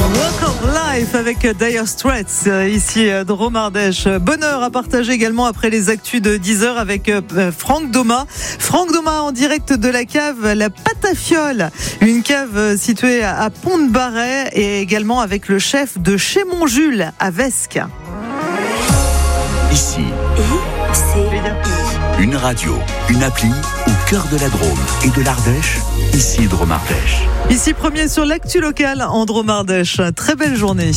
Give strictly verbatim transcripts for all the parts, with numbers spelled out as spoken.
Walk of Life avec Dire Straits, ici de Romardèche. Bonheur à partager également après les actus de dix heures avec Franck Doma. Franck Doma en direct de la cave La Patafiole, une cave située à Pont-de-Barret, et également avec le chef de chez Montjules à Vesques. Ici, une radio, une appli au cœur de la Drôme et de l'Ardèche, ici de Romardèche. Ici premier sur l'actu locale en Drôme-Ardèche. Très belle journée.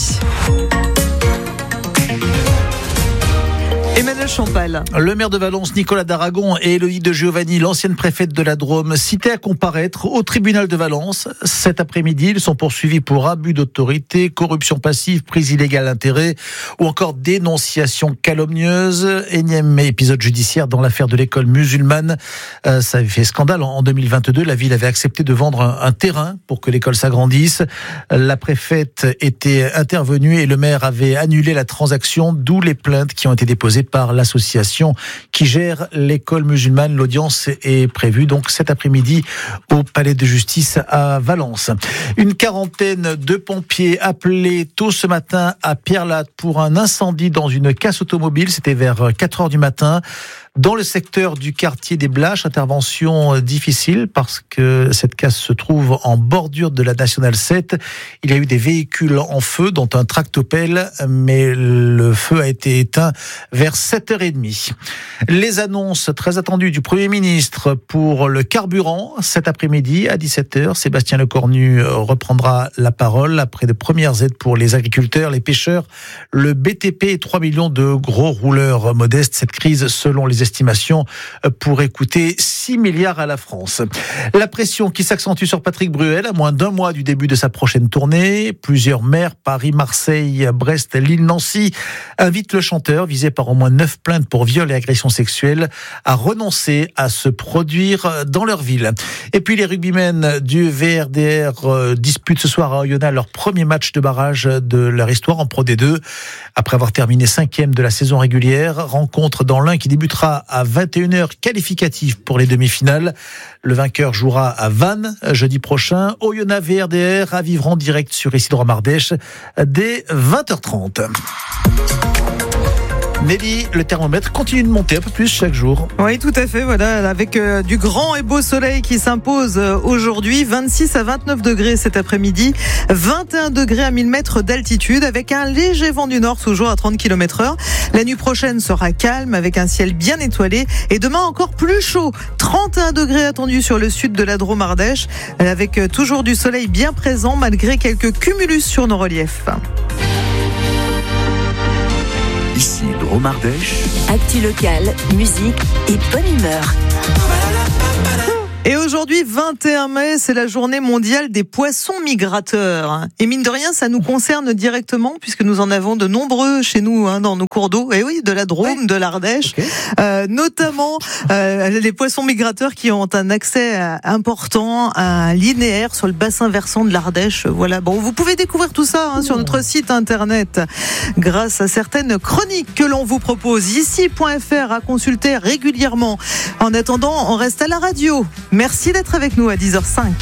Emmanuel Champal. Le maire de Valence, Nicolas d'Aragon, et Élodie de Giovanni, l'ancienne préfète de la Drôme, cités à comparaître au tribunal de Valence. Cet après-midi, ils sont poursuivis pour abus d'autorité, corruption passive, prise illégale d'intérêt ou encore dénonciation calomnieuse. Énième épisode judiciaire dans l'affaire de l'école musulmane. Euh, ça avait fait scandale. En deux mille vingt-deux, la ville avait accepté de vendre un, un terrain pour que l'école s'agrandisse. La préfète était intervenue et le maire avait annulé la transaction, d'où les plaintes qui ont été déposées par l'association qui gère l'école musulmane. L'audience est prévue donc cet après-midi au palais de justice à Valence. Une quarantaine de pompiers appelés tôt ce matin à Pierrelatte pour un incendie dans une casse automobile. C'était vers quatre heures du matin. Dans le secteur du quartier des Blaches, intervention difficile parce que cette casse se trouve en bordure de la Nationale sept. Il y a eu des véhicules en feu, dont un tractopelle, mais le feu a été éteint vers sept heures trente. Les annonces très attendues du Premier ministre pour le carburant cet après-midi à dix-sept heures. Sébastien Lecornu reprendra la parole après de premières aides pour les agriculteurs, les pêcheurs, le B T P et trois millions de gros rouleurs modestes. Cette crise, selon les estimations, pourrait coûter six milliards à la France. La pression qui s'accentue sur Patrick Bruel à moins d'un mois du début de sa prochaine tournée. Plusieurs maires, Paris, Marseille, Brest, Lille, Nancy, invitent le chanteur, visé par au moins neuf plaintes pour viol et agression sexuelle, à renoncer à se produire dans leur ville. Et puis les rugbymen du V R D R disputent ce soir à Oyonnax leur premier match de barrage de leur histoire en Pro D deux. Après avoir terminé cinquième de la saison régulière, rencontre dans l'Ain qui débutera à vingt et une heures, qualificative pour les demi-finales. Le vainqueur jouera à Vannes jeudi prochain. Oyonnax V R D R à vivre en direct sur ici de Romardèche dès vingt heures trente. Nelly, le thermomètre continue de monter un peu plus chaque jour. Oui, tout à fait. Voilà, avec euh, du grand et beau soleil qui s'impose euh, aujourd'hui. vingt-six à vingt-neuf degrés cet après-midi. vingt et un degrés à mille mètres d'altitude avec un léger vent du nord, toujours à trente kilomètres heure. La nuit prochaine sera calme avec un ciel bien étoilé. Et demain encore plus chaud. trente et un degrés attendus sur le sud de la Drôme-Ardèche. Avec euh, toujours du soleil bien présent malgré quelques cumulus sur nos reliefs. Ici, Drôme-Ardèche. Actu locale, musique et bonne humeur. Et aujourd'hui, vingt et un mai, c'est la journée mondiale des poissons migrateurs. Et mine de rien, ça nous concerne directement puisque nous en avons de nombreux chez nous hein, dans nos cours d'eau. Et oui, de la Drôme, ouais. de l'Ardèche, okay. euh, notamment euh, les poissons migrateurs qui ont un accès important à un linéaire sur le bassin versant de l'Ardèche. Voilà. Bon, vous pouvez découvrir tout ça hein, sur notre site internet grâce à certaines chroniques que l'on vous propose ici point f r à consulter régulièrement. En attendant, on reste à la radio. Merci d'être avec nous à dix heures cinq.